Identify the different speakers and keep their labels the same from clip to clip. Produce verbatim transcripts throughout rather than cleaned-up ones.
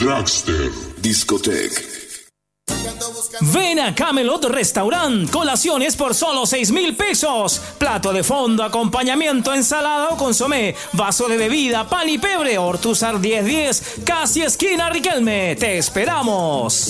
Speaker 1: Dragster Discotech.
Speaker 2: Ven a Camelot Restaurant, colaciones por solo seis mil pesos. Plato de fondo, acompañamiento, ensalada o consomé, vaso de bebida, pan y pebre. Ortuzar diez diez, casi esquina Riquelme. Te esperamos.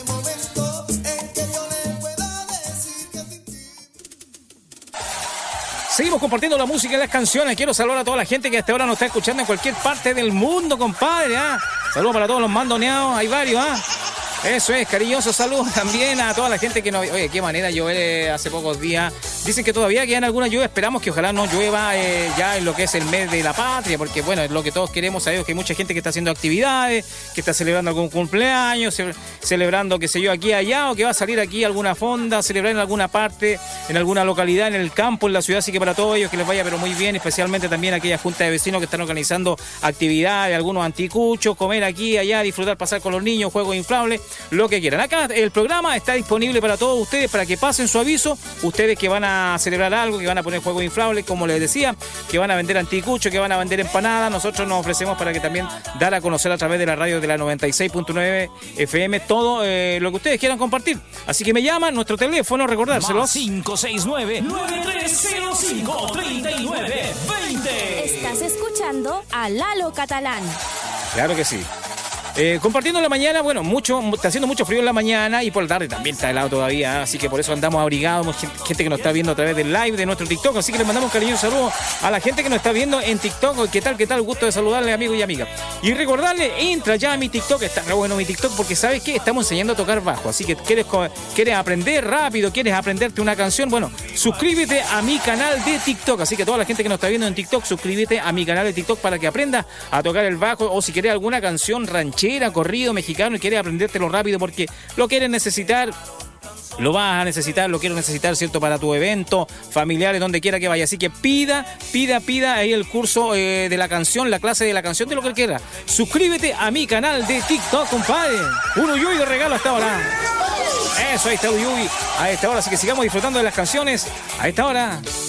Speaker 2: Seguimos compartiendo la música y las canciones. Quiero saludar a toda la gente que hasta ahora nos está escuchando en cualquier parte del mundo, compadre. ¿ah? Saludos para todos los mandoneados, hay varios, ¿ah? Eso es, cariñoso saludos también a toda la gente que nos... Oye, qué manera llover hace pocos días. Dicen que todavía quedan algunas lluvias. Esperamos que ojalá no llueva eh, ya en lo que es el mes de la patria, porque bueno, es lo que todos queremos. Sabemos que hay mucha gente que está haciendo actividades, que está celebrando algún cumpleaños, ce- celebrando, qué sé yo, aquí, allá, o que va a salir aquí a alguna fonda, celebrar en alguna parte, en alguna localidad, en el campo, en la ciudad. Así que para todos ellos que les vaya pero muy bien, especialmente también a aquellas juntas de vecinos que están organizando actividades, algunos anticuchos, comer aquí, allá, disfrutar, pasar con los niños, juegos inflables, lo que quieran. Acá el programa está disponible para todos ustedes, para que pasen su aviso, ustedes que van a celebrar algo, que van a poner juegos inflables, como les decía, que van a vender anticuchos, que van a vender empanadas. Nosotros nos ofrecemos para que también dar a conocer a través de la radio de la noventa y seis punto nueve F M todo eh, lo que ustedes quieran compartir. Así que me llaman, nuestro teléfono, recordárselo. cinco seis nueve, nueve tres cero cinco, tres nueve dos cero.
Speaker 3: Estás escuchando a Lalo Catalán.
Speaker 2: Claro que sí. Eh, compartiendo en la mañana, bueno, mucho, está haciendo mucho frío en la mañana y por la tarde también está helado todavía, ¿eh? Así que por eso andamos abrigados, gente, gente que nos está viendo a través del live de nuestro TikTok, así que les mandamos un cariñoso saludo a la gente que nos está viendo en TikTok. ¿Qué tal, qué tal? Gusto de saludarle, amigos y amigas. Y recordarle, entra ya a mi TikTok, está re bueno mi TikTok, porque ¿sabes qué? Estamos enseñando a tocar bajo, así que quieres, quieres aprender rápido, quieres aprenderte una canción, bueno, suscríbete a mi canal de TikTok, así que toda la gente que nos está viendo en TikTok, suscríbete a mi canal de TikTok para que aprendas a tocar el bajo, o si quieres alguna canción ranchera, corrido mexicano y quieres aprendértelo rápido porque lo quieres necesitar, lo vas a necesitar, lo quiero necesitar, ¿cierto? Para tu evento, familiares, donde quiera que vaya. Así que pida, pida, pida ahí el curso eh, de la canción, la clase de la canción, de lo que quiera. Suscríbete a mi canal de TikTok, compadre. Un Uyuy de regalo hasta ahora. Eso, ahí está Uyuy a esta hora. Así que sigamos disfrutando de las canciones a esta hora.